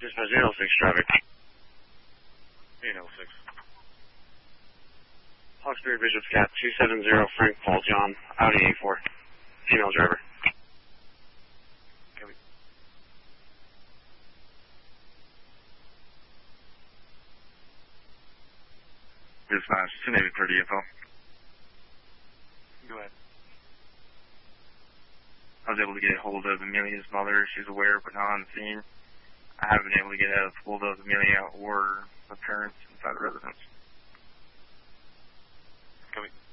Dispatch 806 traffic. 806. Hawkesbury Bishop's Gap 270 Frank Paul John, Audi A4. Female driver. Copy. Dispatch, 2 Navy for DFO. Go ahead. I was able to get a hold of Amelia's mother. She's aware but not on the scene. I haven't been able to get a hold of Amelia or the parents inside the residence. Copy.